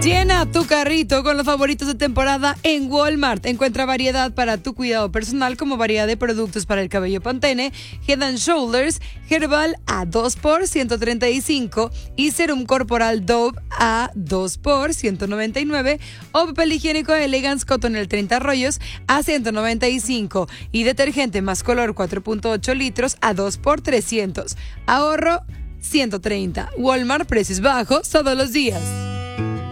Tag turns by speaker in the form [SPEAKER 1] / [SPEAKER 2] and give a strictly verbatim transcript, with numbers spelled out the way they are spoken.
[SPEAKER 1] Llena tu carrito con los favoritos de temporada en Walmart. Encuentra variedad para tu cuidado personal como variedad de productos para el cabello Pantene, Head and Shoulders, Herbal a dos por ciento treinta y cinco y Serum Corporal Dove a dos por ciento noventa y nueve o papel higiénico Elegance Cotton el treinta rollos a ciento noventa y cinco y detergente más color cuatro punto ocho litros a dos por trescientos. Ahorro ciento treinta. Walmart, precios bajos todos los días.